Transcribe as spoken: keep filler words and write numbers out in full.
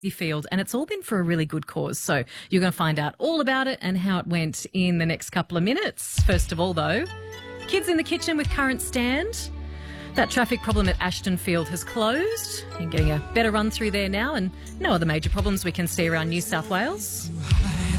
Field, and it's all been for a really good cause. So you're going to find out all about it and how it went in the next couple of minutes. First of all, though, kids in the kitchen with current stand. That traffic problem at Ashton Field has closed. You're getting a better run through there now, and no other major problems we can see around New South Wales.